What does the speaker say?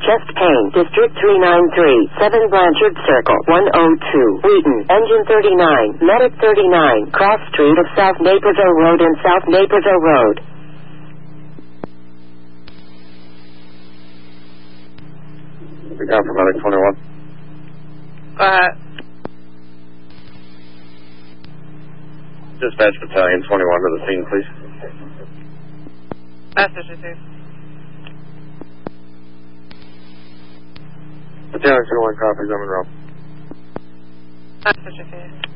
chest pain, District 393, 7 Blanchard Circle, 102, Wheaton, Engine 39, Medic 39, Cross Street of South Naperville Road and South Naperville Road. We got for Medic 21. Go ahead. Dispatch Battalion 21 to the scene, please. Message received. Battalion 21 copies, I'm in Rome. Message received.